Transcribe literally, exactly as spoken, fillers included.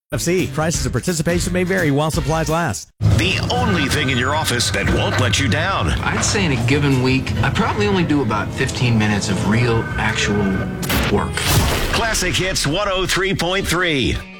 F C. Prices of participation may vary while supplies last. The only thing in your office that won't let you down. I'd say in a given week, I probably only do about fifteen minutes of real, actual work. Classic Hits one oh three point three.